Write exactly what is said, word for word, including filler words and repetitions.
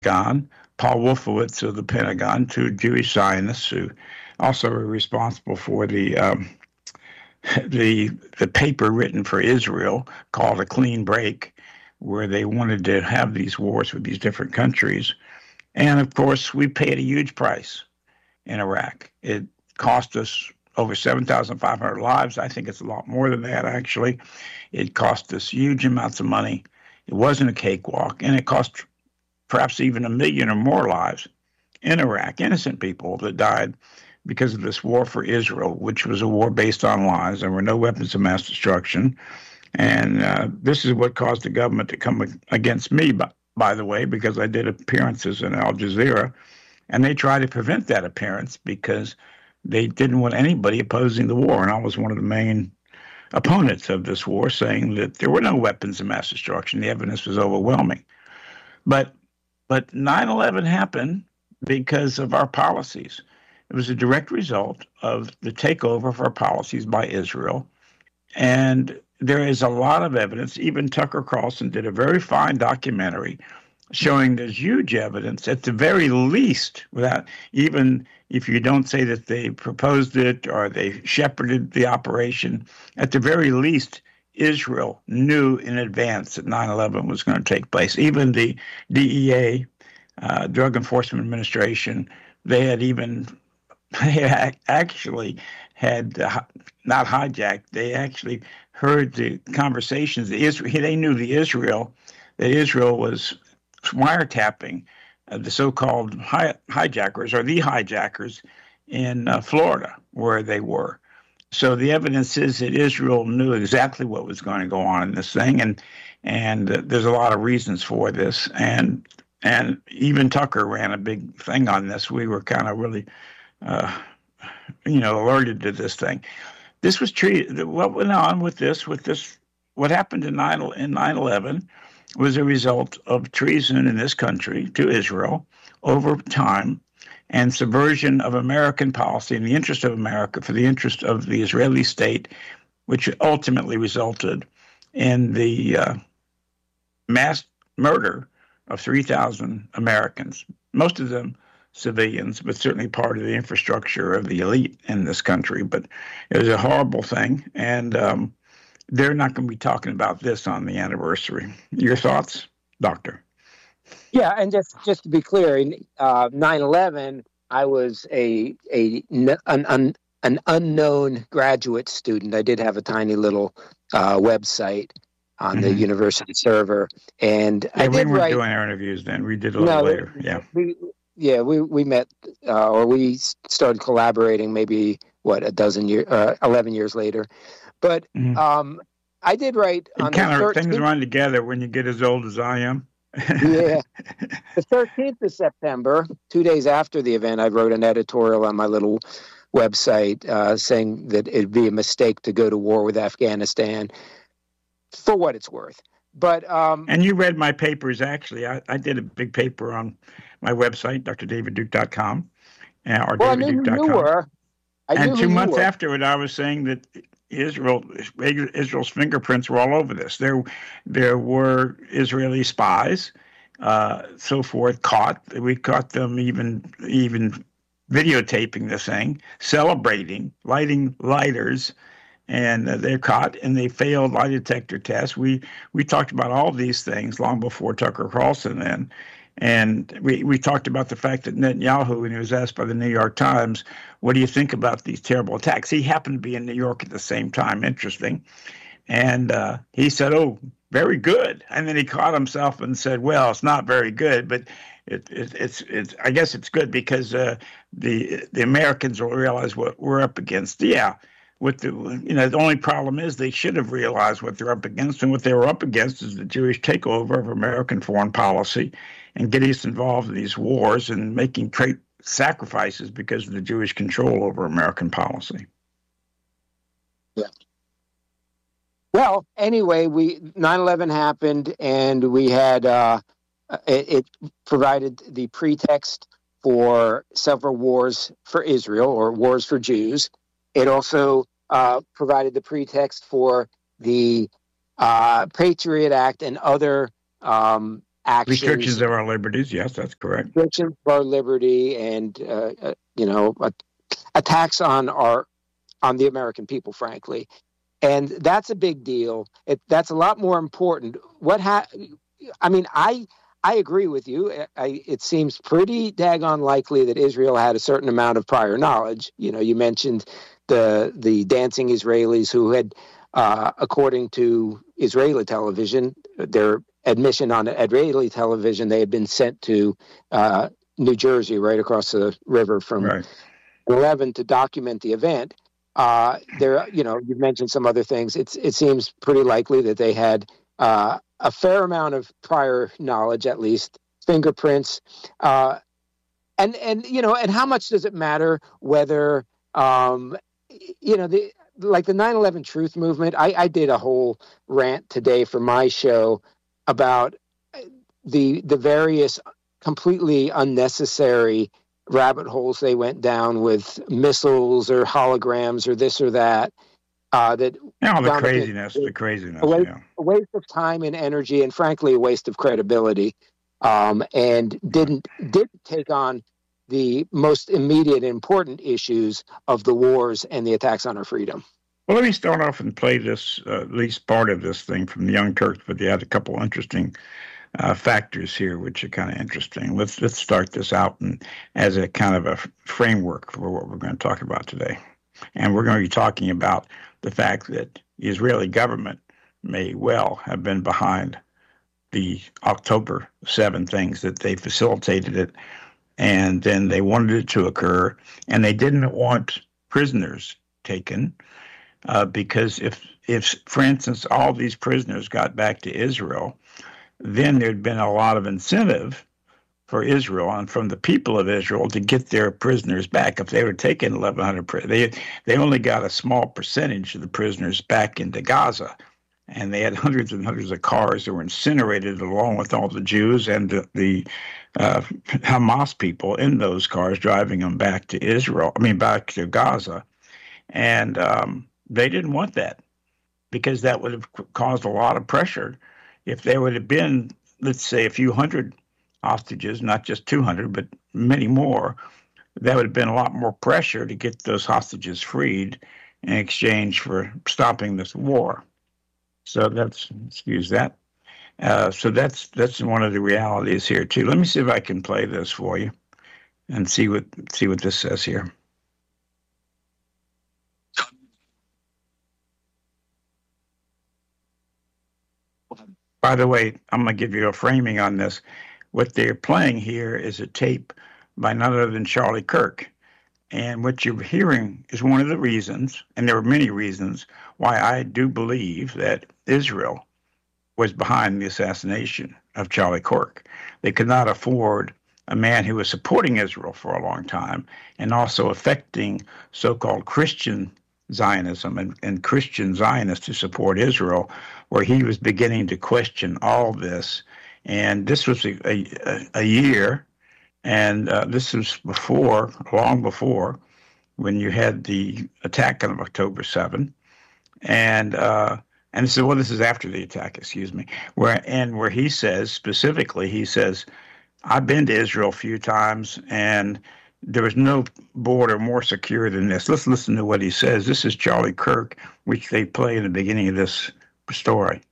Pentagon, Paul Wolfowitz of the Pentagon, two Jewish Zionists who also were responsible for the um, the the paper written for Israel called A Clean Break, where they wanted to have these wars with these different countries. And of course, we paid a huge price in Iraq. It cost us over seven thousand five hundred lives. I think it's a lot more than that, actually. It cost us huge amounts of money. It wasn't a cakewalk, and it cost perhaps even a million or more lives in Iraq, innocent people that died because of this war for Israel, which was a war based on lies. There were no weapons of mass destruction. And uh, this is what caused the government to come against me, by, by the way, because I did appearances in Al Jazeera. And they tried to prevent that appearance because they didn't want anybody opposing the war. And I was one of the main opponents of this war, saying that there were no weapons of mass destruction. The evidence was overwhelming. But but nine eleven happened because of our policies. It was a direct result of the takeover of our policies by Israel. And there is a lot of evidence. Even Tucker Carlson did a very fine documentary showing there's huge evidence, at the very least, without even if you don't say that they proposed it or they shepherded the operation, at the very least, Israel knew in advance that nine eleven was going to take place. Even the D E A, uh, Drug Enforcement Administration, they had even they actually had uh, not hijacked. They actually heard the conversations. The Israel, they knew the Israel that Israel was wiretapping uh, the so-called hi- hijackers or the hijackers in uh, Florida, where they were. So the evidence is that Israel knew exactly what was going to go on in this thing, and and uh, there's a lot of reasons for this. And and even Tucker ran a big thing on this. We were kind of really, uh, you know, alerted to this thing. This was treated. What went on with this? With this, what happened in nine in nine eleven was a result of treason in this country to Israel over time, and subversion of American policy in the interest of America for the interest of the Israeli state, which ultimately resulted in the uh, mass murder of three thousand Americans, most of them civilians, but certainly part of the infrastructure of the elite in this country. But it was a horrible thing, and um, they're not going to be talking about this on the anniversary. Your thoughts, Doctor? Yeah, and just, just to be clear, in uh, nine eleven, I was a a an, an an unknown graduate student. I did have a tiny little uh, website on mm-hmm. the university server, and yeah, I did we weren't write, doing our interviews then. We did a little no, later. Yeah, we, yeah, we we met uh, or we started collaborating maybe what a dozen years, uh, eleven years later. But mm-hmm. um, I did write it on kind the of things run together when you get as old as I am. Yeah. The thirteenth of September, two days after the event, I wrote an editorial on my little website uh, saying that it'd be a mistake to go to war with Afghanistan, for what it's worth. But um, and you read my papers, actually. I, I did a big paper on my website, d r david duke dot com, uh, or well, david duke dot com. I knew who you were. I and knew two who months you were. after it, I was saying that Israel, Israel's fingerprints were all over this. There, there were Israeli spies, uh, so forth, caught. We caught them even, even videotaping the thing, celebrating, lighting lighters, and uh, they're caught. And they failed lie detector tests. We we talked about all these things long before Tucker Carlson then. And we, we talked about the fact that Netanyahu, when he was asked by the New York Times, what do you think about these terrible attacks? He happened to be in New York at the same time, interesting. And uh, he said, oh, very good. And then he caught himself and said, well, it's not very good, but it, it, it's, it's, I guess it's good because uh, the the Americans will realize what we're up against. Yeah. What the, you know, the only problem is they should have realized what they're up against, and what they were up against is the Jewish takeover of American foreign policy and getting us involved in these wars and making great sacrifices because of the Jewish control over American policy. Yeah. Well, anyway, we nine eleven happened, and we had uh, it, it provided the pretext for several wars for Israel or wars for Jews. It also uh, provided the pretext for the uh, Patriot Act and other um, actions. Restrictions of our liberties. Yes, that's correct. Restrictions of our liberty and, uh, uh, you know, uh, attacks on our on the American people, frankly. And that's a big deal. It, that's a lot more important. What ha- I mean, I I agree with you. I, it seems pretty daggone likely that Israel had a certain amount of prior knowledge. You know, you mentioned the the dancing Israelis who had, uh, according to Israeli television, their admission on Israeli television, they had been sent to uh, New Jersey, right across the river from right. eleven, to document the event. Uh, there, you know, you've mentioned some other things. It's it seems pretty likely that they had uh, a fair amount of prior knowledge, at least fingerprints, uh, and and you know, and how much does it matter whether um, you know the like the nine eleven Truth Movement? I, I did a whole rant today for my show about the the various completely unnecessary rabbit holes they went down with missiles or holograms or this or that. Uh, that yeah, the craziness, the craziness, a waste, yeah. a waste of time and energy, and frankly, a waste of credibility. Um, and didn't didn't take on the most immediate important issues of the wars and the attacks on our freedom. Well, let me start off and play this, uh, at least part of this thing from the Young Turks, but they had a couple interesting Uh, factors here, which are kind of interesting. Let's let's start this out and as a kind of a framework for what we're going to talk about today. And we're going to be talking about the fact that the Israeli government may well have been behind the October seventh things, that they facilitated it, and then they wanted it to occur, and they didn't want prisoners taken uh, because if, if, for instance, all these prisoners got back to Israel, then there'd been a lot of incentive for Israel and from the people of Israel to get their prisoners back. If they were taking eleven hundred, they they only got a small percentage of the prisoners back into Gaza, and they had hundreds and hundreds of cars that were incinerated along with all the Jews and the, the uh, Hamas people in those cars, driving them back to Israel. I mean, back to Gaza, and um, they didn't want that because that would have caused a lot of pressure. If there would have been, let's say, a few hundred hostages, not just two hundred, but many more, that would have been a lot more pressure to get those hostages freed in exchange for stopping this war. So that's, excuse that. Uh, so that's that's one of the realities here too. Let me see if I can play this for you and see what see what this says here. By the way, I'm going to give you a framing on this. What they're playing here is a tape by none other than Charlie Kirk. And what you're hearing is one of the reasons, and there are many reasons, why I do believe that Israel was behind the assassination of Charlie Kirk. They could not afford a man who was supporting Israel for a long time and also affecting so-called Christian Zionism and, and Christian Zionists to support Israel, where he was beginning to question all this. And this was a, a, a year, and uh, this was before, long before, when you had the attack on October seventh. And uh, and so, well, this is after the attack, excuse me, where and where he says, specifically, he says, I've been to Israel a few times, and there was no border more secure than this. Let's listen to what he says. This is Charlie Kirk, which they play in the beginning of this story.